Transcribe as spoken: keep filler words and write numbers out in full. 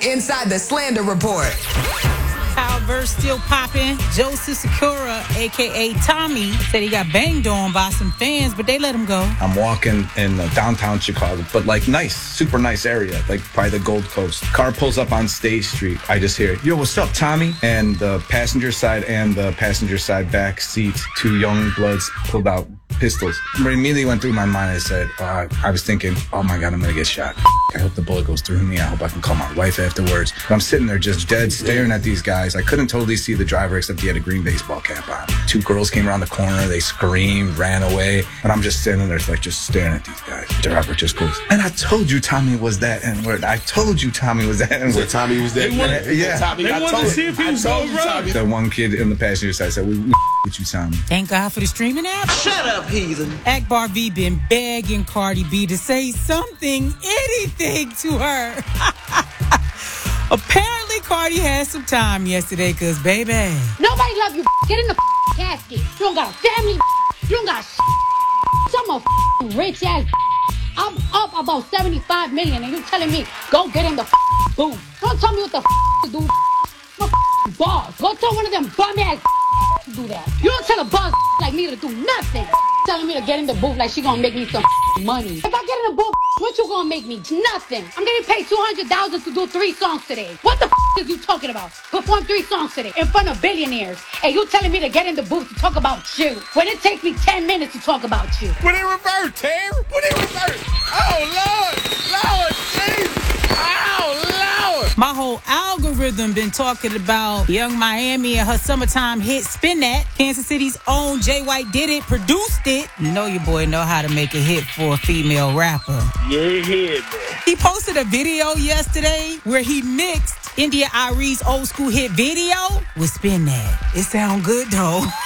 inside the Slander Report. Verse still popping. Joseph Sakura, a k a. Tommy, said he got banged on by some fans, but they let him go. I'm walking in uh, downtown Chicago, but like nice, super nice area, like by the Gold Coast. Car pulls up on State Street. I just hear, yo, what's up, Tommy? And the passenger side and the passenger side back seat, two young bloods pulled out pistols. Immediately went through my mind. I said, uh, I was thinking, oh my God, I'm gonna get shot. I hope the bullet goes through me. I hope I can call my wife afterwards. But I'm sitting there just dead staring at these guys. I couldn't totally see the driver except he had a green baseball cap on. Two girls came around the corner. They screamed, ran away. And I'm just standing there like just staring at these guys. The driver just goes, and I told you Tommy was that N-word. I told you Tommy was that N-word. So Tommy was that N-word. Yeah. Tommy, they wanted to see if he was going right. The one kid in the passenger side said, we, we with you, Tommy. Thank God for the streaming app. Shut up, heathen. Akbar V been begging Cardi B to say something, anything to her. Apparently, Cardi had some time yesterday, cause baby, nobody love you. Get in the casket. You don't got a family. You don't got some of rich ass. I'm up about seventy-five million, and you telling me go get in the booth. Don't tell me what the to do. I'm a boss. Go tell one of them bum ass to do that. You don't tell a boss like me to do nothing. Telling me to get in the booth like she gonna make me some money. If I get in the booth, what you gonna make me? Nothing. I'm getting paid two hundred thousand to do three songs today. What the is you talking about? Perform three songs today in front of billionaires, and you telling me to get in the booth to talk about you when it takes me ten minutes to talk about you. When it reverse, Terry? When it reverse? Oh Lord, Lord, Jesus! Oh Lord! My whole algorithm been talking about Young Miami and her summertime hit Spin That. Kansas City's own Jay White did it, produced it. You know your boy know how to make a hit for a female rapper. Yeah, man. He posted a video yesterday where he mixed India Arie's old school hit video with Spin That. It sound good though.